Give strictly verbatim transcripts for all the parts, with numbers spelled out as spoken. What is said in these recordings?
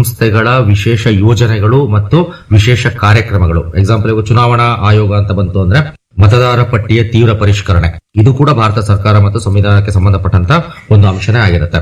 ಸಂಸ್ಥೆಗಳ ವಿಶೇಷ ಯೋಜನೆಗಳು ಮತ್ತು ವಿಶೇಷ ಕಾರ್ಯಕ್ರಮಗಳು. ಎಕ್ಸಾಂಪಲ್ ಇವಾಗ ಚುನಾವಣಾ ಆಯೋಗ ಅಂತ ಬಂತು ಅಂದ್ರೆ ಮತದಾರ ಪಟ್ಟಿಯ ತೀವ್ರ ಪರಿಷ್ಕರಣೆ, ಇದು ಕೂಡ ಭಾರತ ಸರ್ಕಾರ ಮತ್ತು ಸಂವಿಧಾನಕ್ಕೆ ಸಂಬಂಧಪಟ್ಟಂತ ಒಂದು ಅಂಶನೇ ಆಗಿರುತ್ತೆ.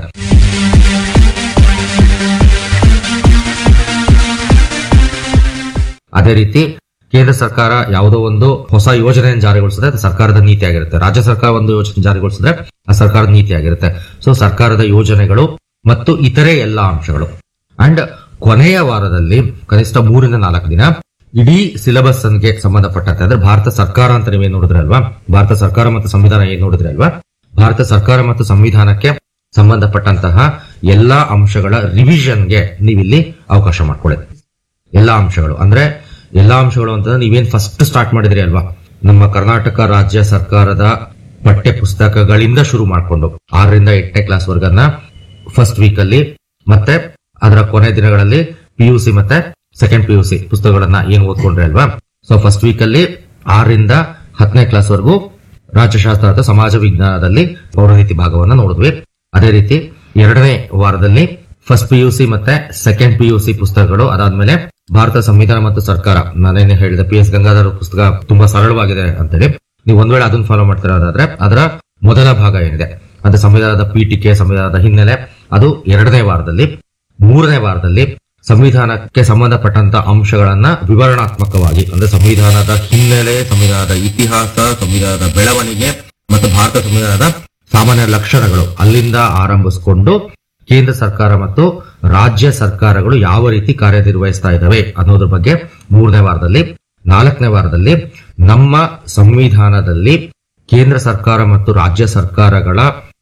ಅದೇ ರೀತಿ ಕೇಂದ್ರ ಸರ್ಕಾರ ಯಾವುದೋ ಒಂದು ಹೊಸ ಯೋಜನೆಯನ್ನು ಜಾರಿಗೊಳಿಸಿದ್ರೆ ಅದು ಸರ್ಕಾರದ ನೀತಿ ಆಗಿರುತ್ತೆ. ರಾಜ್ಯ ಸರ್ಕಾರ ಒಂದು ಯೋಜನೆ ಜಾರಿಗೊಳಿಸಿದ್ರೆ ಆ ಸರ್ಕಾರದ ನೀತಿ ಆಗಿರುತ್ತೆ. ಸೊ ಸರ್ಕಾರದ ಯೋಜನೆಗಳು ಮತ್ತು ಇತರೆ ಎಲ್ಲಾ ಅಂಶಗಳು. ಅಂಡ್ ಕೊನೆಯ ವಾರದಲ್ಲಿ ಕನಿಷ್ಠ ಮೂರಿಂದ ನಾಲ್ಕು ದಿನ ಇಡೀ ಸಿಲೆಬಸ್ ಗೆ ಸಂಬಂಧಪಟ್ಟಂತೆ, ಅಂದ್ರೆ ಭಾರತ ಸರ್ಕಾರ ಅಂತ ನೀವೇನ್ ನೋಡಿದ್ರೆ ಅಲ್ವಾ, ಭಾರತ ಸರ್ಕಾರ ಮತ್ತು ಸಂವಿಧಾನ ಏನ್ ನೋಡಿದ್ರೆ ಅಲ್ವಾ, ಭಾರತ ಸರ್ಕಾರ ಮತ್ತು ಸಂವಿಧಾನಕ್ಕೆ ಸಂಬಂಧಪಟ್ಟಂತಹ ಎಲ್ಲಾ ಅಂಶಗಳ ರಿವಿಷನ್ಗೆ ನೀವಿಲ್ಲಿ ಅವಕಾಶ ಮಾಡ್ಕೊಳ್ಳಿ. ಎಲ್ಲಾ ಅಂಶಗಳು ಅಂದ್ರೆ ಎಲ್ಲಾ ಅಂಶಗಳು ಅಂತಂದ್ರೆ ನೀವೇನ್ ಫಸ್ಟ್ ಸ್ಟಾರ್ಟ್ ಮಾಡಿದ್ರಿ ಅಲ್ವಾ, ನಮ್ಮ ಕರ್ನಾಟಕ ರಾಜ್ಯ ಸರ್ಕಾರದ ಪಠ್ಯ ಪುಸ್ತಕಗಳಿಂದ ಶುರು ಮಾಡಿಕೊಂಡು ಆರರಿಂದ ಎಂಟನೇ ಕ್ಲಾಸ್ ವರ್ಗನ್ನ ಫಸ್ಟ್ ವೀಕ್ ಅಲ್ಲಿ, ಮತ್ತೆ ಅದರ ಕೊನೆ ದಿನಗಳಲ್ಲಿ ಪಿಯುಸಿ ಮತ್ತೆ ಸೆಕೆಂಡ್ ಪಿಯುಸಿ ಪುಸ್ತಕಗಳನ್ನ ಏನ್ ಓದ್ಕೊಂಡ್ರಿ ಅಲ್ವಾ. ಸೊ ಫಸ್ಟ್ ವೀಕ್ ಅಲ್ಲಿ ಆರರಿಂದ ಹತ್ತನೇ ಕ್ಲಾಸ್ ವರೆಗೂ ರಾಜ್ಯಶಾಸ್ತ್ರ ಅಥವಾ ಸಮಾಜ ವಿಜ್ಞಾನದಲ್ಲಿ ಪೌರನೀತಿ ಭಾಗವನ್ನ ನೋಡಿದ್ವಿ. ಅದೇ ರೀತಿ ಎರಡನೇ ವಾರದಲ್ಲಿ ಫಸ್ಟ್ ಪಿಯುಸಿ ಮತ್ತೆ ಸೆಕೆಂಡ್ ಪಿಯುಸಿ ಪುಸ್ತಕಗಳು, ಅದಾದ್ಮೇಲೆ ಭಾರತ ಸಂವಿಧಾನ ಮತ್ತು ಸರ್ಕಾರ, ನಾನೇನು ಹೇಳಿದೆ ಪಿ ಎಸ್ ಗಂಗಾಧರ್ ಪುಸ್ತಕ ತುಂಬಾ ಸರಳವಾಗಿದೆ ಅಂತೇಳಿ, ನೀವು ಒಂದ್ ವೇಳೆ ಅದನ್ನ ಫಾಲೋ ಮಾಡ್ತಿರೋದಾದ್ರೆ ಅದರ ಮೊದಲ ಭಾಗ ಏನಿದೆ ಅದು ಸಂವಿಧಾನದ ಪೀಠಿಕೆ, ಸಂವಿಧಾನದ ಹಿನ್ನೆಲೆ, ಅದು ಎರಡನೇ ವಾರದಲ್ಲಿ. ಮೂರನೇ ವಾರದಲ್ಲಿ ಸಂವಿಧಾನಕ್ಕೆ ಸಂಬಂಧಪಟ್ಟಂತ ಅಂಶಗಳನ್ನ ವಿವರಣಾತ್ಮಕವಾಗಿ, ಅಂದ್ರೆ ಸಂವಿಧಾನದ ಹಿನ್ನೆಲೆ, ಸಂವಿಧಾನದ ಇತಿಹಾಸ, ಸಂವಿಧಾನದ ಬೆಳವಣಿಗೆ ಮತ್ತು ಭಾರತ ಸಂವಿಧಾನದ ಸಾಮಾನ್ಯ ಲಕ್ಷಣಗಳು ಅಲ್ಲಿಂದ ಆರಂಭಿಸಿಕೊಂಡು ಕೇಂದ್ರ ಸರ್ಕಾರ ಮತ್ತು ರಾಜ್ಯ ಸರ್ಕಾರಗಳು ಯಾವ ರೀತಿ ಕಾರ್ಯನಿರ್ವಹಿಸ್ತಾ ಇದ್ದಾವೆ ಅನ್ನೋದ್ರ ಬಗ್ಗೆ ಮೂರನೇ ವಾರದಲ್ಲಿ. ನಾಲ್ಕನೇ ವಾರದಲ್ಲಿ ನಮ್ಮ ಸಂವಿಧಾನದಲ್ಲಿ ಕೇಂದ್ರ ಸರ್ಕಾರ ಮತ್ತು ರಾಜ್ಯ ಸರ್ಕಾರಗಳ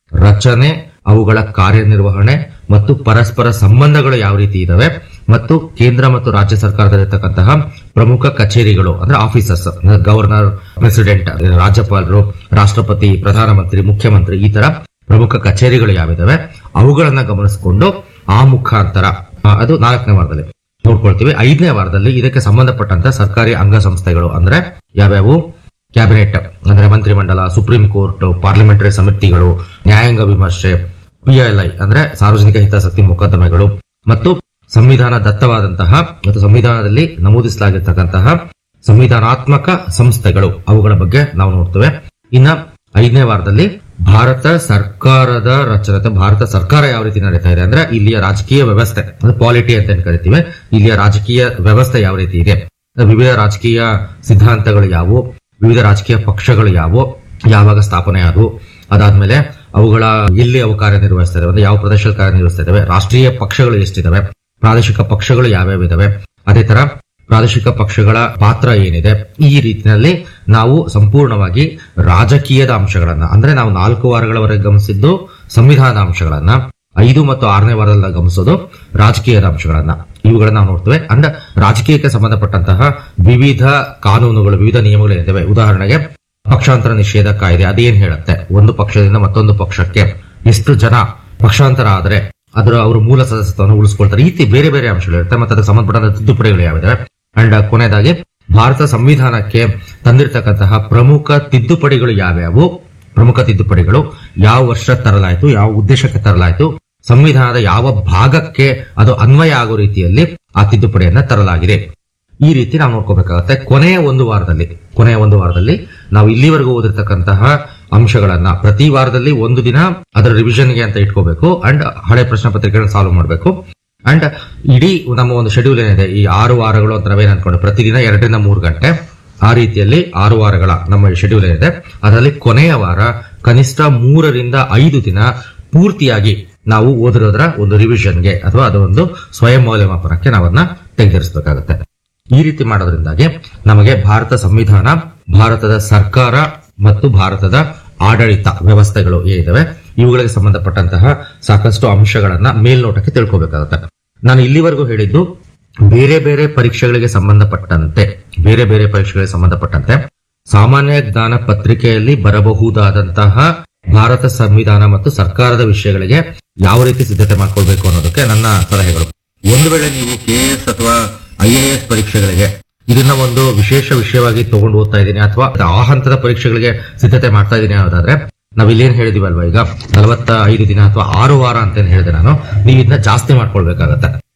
ರಚನೆ, ಅವುಗಳ ಕಾರ್ಯನಿರ್ವಹಣೆ ಮತ್ತು ಪರಸ್ಪರ ಸಂಬಂಧಗಳು ಯಾವ ರೀತಿ ಇದಾವೆ, ಮತ್ತು ಕೇಂದ್ರ ಮತ್ತು ರಾಜ್ಯ ಸರ್ಕಾರದಲ್ಲಿರ್ತಕ್ಕಂತಹ ಪ್ರಮುಖ ಕಚೇರಿಗಳು ಅಂದ್ರೆ ಆಫೀಸರ್ಸ್, ಗವರ್ನರ್, ಪ್ರೆಸಿಡೆಂಟ್, ರಾಜ್ಯಪಾಲರು, ರಾಷ್ಟ್ರಪತಿ, ಪ್ರಧಾನಮಂತ್ರಿ, ಮುಖ್ಯಮಂತ್ರಿ, ಈ ತರ ಪ್ರಮುಖ ಕಚೇರಿಗಳು ಯಾವಿದಾವೆ ಅವುಗಳನ್ನ ಗಮನಿಸಿಕೊಂಡು ಆ ಮುಖಾಂತರ ಅದು ನಾಲ್ಕನೇ ವಾರದಲ್ಲಿ ನೋಡ್ಕೊಳ್ತೀವಿ. ಐದನೇ ವಾರದಲ್ಲಿ ಇದಕ್ಕೆ ಸಂಬಂಧಪಟ್ಟಂತ ಸರ್ಕಾರಿ ಅಂಗಸಂಸ್ಥೆಗಳು ಅಂದ್ರೆ ಯಾವ್ಯಾವು, ಕ್ಯಾಬಿನೆಟ್ ಅಂದ್ರೆ ಮಂತ್ರಿಮಂಡಲ, ಸುಪ್ರೀಂ ಕೋರ್ಟ್, ಪಾರ್ಲಿಮೆಂಟರಿ ಸಮಿತಿಗಳು, ನ್ಯಾಯಾಂಗ ವಿಮರ್ಶೆ, ಪಿಎಲ್ಐ ಅಂದ್ರೆ ಸಾರ್ವಜನಿಕ ಹಿತಾಸಕ್ತಿ ಮೊಕದ್ದಮೆಗಳು, ಮತ್ತು ಸಂವಿಧಾನ ದತ್ತವಾದಂತಹ ಮತ್ತು ಸಂವಿಧಾನದಲ್ಲಿ ನಮೂದಿಸಲಾಗಿರ್ತಕ್ಕಂತಹ ಸಂವಿಧಾನಾತ್ಮಕ ಸಂಸ್ಥೆಗಳು, ಅವುಗಳ ಬಗ್ಗೆ ನಾವು ನೋಡ್ತೇವೆ. ಇನ್ನ ಐದನೇ ವಾರದಲ್ಲಿ ಭಾರತ ಸರ್ಕಾರದ ರಚನೆ, ಭಾರತ ಸರ್ಕಾರ ಯಾವ ರೀತಿ ನಡೀತಾ ಇದೆ ಅಂದ್ರೆ ಇಲ್ಲಿಯ ರಾಜಕೀಯ ವ್ಯವಸ್ಥೆ, ಅಂದ್ರೆ ಪಾಲಿಟಿ ಅಂತ ಏನ್ ಕರಿತೀವಿ, ಇಲ್ಲಿಯ ರಾಜಕೀಯ ವ್ಯವಸ್ಥೆ ಯಾವ ರೀತಿ ಇದೆ, ವಿವಿಧ ರಾಜಕೀಯ ಸಿದ್ಧಾಂತಗಳು ಯಾವುವು, ವಿವಿಧ ರಾಜಕೀಯ ಪಕ್ಷಗಳು ಯಾವುವು, ಯಾವಾಗ ಸ್ಥಾಪನೆ ಆದವು, ಅದಾದ್ಮೇಲೆ ಅವುಗಳ ಎಲ್ಲಿ ಅವು ಕಾರ್ಯನಿರ್ವಹಿಸ್ತಾ ಇದಾವೆ, ಯಾವ ಪ್ರದೇಶದಲ್ಲಿ ಕಾರ್ಯನಿರ್ವಹಿಸ್ತಾ ಇದಾವೆ, ರಾಷ್ಟ್ರೀಯ ಪಕ್ಷಗಳು ಎಷ್ಟಿದಾವೆ, ಪ್ರಾದೇಶಿಕ ಪಕ್ಷಗಳು ಯಾವ್ಯಾವ ಇದಾವೆ, ಅದೇ ತರ ಪ್ರಾದೇಶಿಕ ಪಕ್ಷಗಳ ಪಾತ್ರ ಏನಿದೆ, ಈ ರೀತಿಯಲ್ಲಿ ನಾವು ಸಂಪೂರ್ಣವಾಗಿ ರಾಜಕೀಯದ ಅಂಶಗಳನ್ನ, ಅಂದ್ರೆ ನಾವು ನಾಲ್ಕು ವಾರಗಳವರೆಗೆ ಗಮನಿಸಿದ್ದು ಸಂವಿಧಾನದ ಅಂಶಗಳನ್ನ, ಐದು ಮತ್ತು ಆರನೇ ವಾರದಲ್ಲಿ ಗಮನಿಸೋದು ರಾಜಕೀಯದ ಅಂಶಗಳನ್ನ, ಇವುಗಳನ್ನ ನಾವು ನೋಡ್ತೇವೆ. ಅಂಡ್ ರಾಜಕೀಯಕ್ಕೆ ಸಂಬಂಧಪಟ್ಟಂತಹ ವಿವಿಧ ಕಾನೂನುಗಳು, ವಿವಿಧ ನಿಯಮಗಳು ಏನಿವೆ, ಉದಾಹರಣೆಗೆ ಪಕ್ಷಾಂತರ ನಿಷೇಧ ಕಾಯ್ದೆ ಅದೇನ್ ಹೇಳುತ್ತೆ, ಒಂದು ಪಕ್ಷದಿಂದ ಮತ್ತೊಂದು ಪಕ್ಷಕ್ಕೆ ಎಷ್ಟು ಜನ ಪಕ್ಷಾಂತರ ಆದ್ರೆ ಅದರ ಅವರು ಮೂಲ ಸದಸ್ಯತ್ವವನ್ನು ಉಳಿಸ್ಕೊಳ್ತಾರೆ, ಈ ರೀತಿ ಬೇರೆ ಬೇರೆ ಅಂಶಗಳಿರುತ್ತೆ. ಮತ್ತೆ ಅದಕ್ಕೆ ಸಂಬಂಧಪಟ್ಟಂತ ತಿದ್ದುಪಡಿಗಳು ಯಾವಿದೆ. ಅಂಡ್ ಕೊನೆಯದಾಗಿ ಭಾರತ ಸಂವಿಧಾನಕ್ಕೆ ತಂದಿರತಕ್ಕಂತಹ ಪ್ರಮುಖ ತಿದ್ದುಪಡಿಗಳು ಯಾವ್ಯಾವು, ಪ್ರಮುಖ ತಿದ್ದುಪಡಿಗಳು ಯಾವ ವರ್ಷ ತರಲಾಯಿತು, ಯಾವ ಉದ್ದೇಶಕ್ಕೆ ತರಲಾಯಿತು, ಸಂವಿಧಾನದ ಯಾವ ಭಾಗಕ್ಕೆ ಅದು ಅನ್ವಯ ಆಗೋ ರೀತಿಯಲ್ಲಿ ಆ ತಿದ್ದುಪಡಿಯನ್ನ ತರಲಾಗಿದೆ, ಈ ರೀತಿ ನಾವು ನೋಡ್ಕೋಬೇಕಾಗತ್ತೆ. ಕೊನೆಯ ಒಂದು ವಾರದಲ್ಲಿ ಕೊನೆಯ ಒಂದು ವಾರದಲ್ಲಿ ನಾವು ಇಲ್ಲಿವರೆಗೂ ಓದಿರ್ತಕ್ಕಂತಹ ಅಂಶಗಳನ್ನ ಪ್ರತಿ ವಾರದಲ್ಲಿ ಒಂದು ದಿನ ಅದರ ರಿವಿಷನ್ಗೆ ಅಂತ ಇಟ್ಕೋಬೇಕು. ಅಂಡ್ ಹಳೆ ಪ್ರಶ್ನೆ ಪತ್ರಿಕೆಗಳನ್ನ ಸಾಲ್ವ್ ಮಾಡಬೇಕು. ಅಂಡ್ ಇಡೀ ನಮ್ಮ ಒಂದು ಶೆಡ್ಯೂಲ್ ಏನಿದೆ, ಈ ಆರು ವಾರಗಳು ಅಂತ ನಾವೇನ್ ಅನ್ಕೊಂಡು ಪ್ರತಿದಿನ ಎರಡರಿಂದ ಮೂರು ಗಂಟೆ ಆ ರೀತಿಯಲ್ಲಿ ಆರು ವಾರಗಳ ನಮ್ಮ ಶೆಡ್ಯೂಲ್ ಏನಿದೆ, ಅದರಲ್ಲಿ ಕೊನೆಯ ವಾರ ಕನಿಷ್ಠ ಮೂರರಿಂದ ಐದು ದಿನ ಪೂರ್ತಿಯಾಗಿ ನಾವು ಓದಿರೋದ್ರ ಒಂದು ರಿವಿಷನ್ಗೆ ಅಥವಾ ಅದೊಂದು ಸ್ವಯಂ ಮೌಲ್ಯಮಾಪನಕ್ಕೆ ನಾವನ್ನ ತೆಗೆದಿರಿಸಬೇಕಾಗುತ್ತೆ. ಈ ರೀತಿ ಮಾಡೋದ್ರಿಂದಾಗಿ ನಮಗೆ ಭಾರತ ಸಂವಿಧಾನ, ಭಾರತದ ಸರ್ಕಾರ ಮತ್ತು ಭಾರತದ ಆಡಳಿತ ವ್ಯವಸ್ಥೆಗಳು ಏನಿದಾವೆ ಇವುಗಳಿಗೆ ಸಂಬಂಧಪಟ್ಟಂತಹ ಸಾಕಷ್ಟು ಅಂಶಗಳನ್ನ ಮೇಲ್ನೋಟಕ್ಕೆ ತಿಳ್ಕೋಬೇಕಾಗುತ್ತೆ. ನಾನು ಇಲ್ಲಿವರೆಗೂ ಹೇಳಿದ್ದು ಬೇರೆ ಬೇರೆ ಪರೀಕ್ಷೆಗಳಿಗೆ ಸಂಬಂಧಪಟ್ಟಂತೆ ಬೇರೆ ಬೇರೆ ಪರೀಕ್ಷೆಗಳಿಗೆ ಸಂಬಂಧಪಟ್ಟಂತೆ ಸಾಮಾನ್ಯ ಜ್ಞಾನ ಪತ್ರಿಕೆಯಲ್ಲಿ ಬರಬಹುದಾದಂತಹ ಭಾರತ ಸಂವಿಧಾನ ಮತ್ತು ಸರ್ಕಾರದ ವಿಷಯಗಳಿಗೆ ಯಾವ ರೀತಿ ಸಿದ್ಧತೆ ಮಾಡ್ಕೊಳ್ಬೇಕು ಅನ್ನೋದಕ್ಕೆ ನನ್ನ ಸಲಹೆಗಳು. ಒಂದು ವೇಳೆ ನೀವು ಕೆಎಎಸ್ ಅಥವಾ ಐಎಎಸ್ ಪರೀಕ್ಷೆಗಳಿಗೆ ಇದನ್ನ ಒಂದು ವಿಶೇಷ ವಿಷಯವಾಗಿ ತಗೊಂಡು ಓದ್ತಾ ಇದ್ದೀನಿ ಅಥವಾ ಆ ಹಂತದ ಪರೀಕ್ಷೆಗಳಿಗೆ ಸಿದ್ಧತೆ ಮಾಡ್ತಾ ಇದ್ದೀನಿ ಅನ್ನೋದಾದ್ರೆ ನಾವ್ ಇಲ್ಲೇನ್ ಹೇಳಿದಿವಲ್ವಾ, ಈಗ ನಲವತ್ತ ಐದು ದಿನ ಅಥವಾ ಆರು ವಾರ ಅಂತ ಹೇಳಿದೆ ನಾನು, ನೀವು ಇದನ್ನ ಜಾಸ್ತಿ ಮಾಡ್ಕೊಳ್ಬೇಕಾಗತ್ತೆ.